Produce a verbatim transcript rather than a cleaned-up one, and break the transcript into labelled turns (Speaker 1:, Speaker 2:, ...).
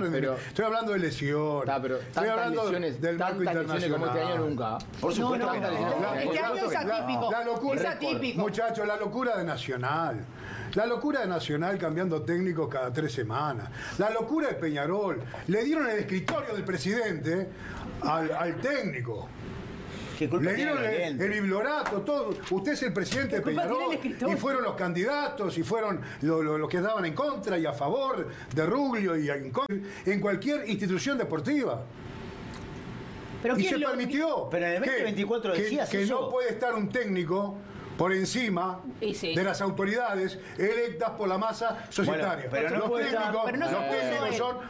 Speaker 1: hablar de,
Speaker 2: pero,
Speaker 1: estoy hablando de lesión.
Speaker 2: Está, pero
Speaker 1: estoy hablando
Speaker 2: lesiones,
Speaker 1: del marco
Speaker 2: lesiones como este año nunca.
Speaker 3: Por supuesto
Speaker 4: no,
Speaker 3: que
Speaker 4: no,
Speaker 3: no.
Speaker 4: no,
Speaker 3: La-
Speaker 4: este año es atípico.
Speaker 1: La, la locura,
Speaker 4: es atípico.
Speaker 1: muchachos, la locura de Nacional. La locura de Nacional cambiando técnicos cada tres semanas. La locura de Peñarol. Le dieron el escritorio del presidente al, al técnico.
Speaker 3: ¿Qué culpa
Speaker 1: Le dieron
Speaker 3: tiene
Speaker 1: el,
Speaker 3: el
Speaker 1: el bibliorato, todo. Usted es el presidente de
Speaker 4: ¿Qué culpa tiene
Speaker 1: Peñarol.
Speaker 4: el escritorio?
Speaker 1: Y fueron los candidatos, y fueron los lo, lo que daban en contra y a favor de Ruglio y en, contra, en cualquier institución deportiva.
Speaker 4: Pero
Speaker 1: Y
Speaker 4: ¿quién
Speaker 1: se
Speaker 4: lo-
Speaker 1: permitió
Speaker 3: Pero en el
Speaker 1: que-
Speaker 3: veinte veinticuatro
Speaker 1: que,
Speaker 3: decías
Speaker 1: que
Speaker 3: eso.
Speaker 1: no puede estar un técnico por encima
Speaker 4: Y sí.
Speaker 1: de las autoridades electas por la masa societaria.
Speaker 3: Bueno, pero no
Speaker 1: los
Speaker 3: puede estar-
Speaker 1: técnicos,
Speaker 4: pero no se
Speaker 1: los
Speaker 4: puso
Speaker 1: técnicos
Speaker 4: él.
Speaker 1: son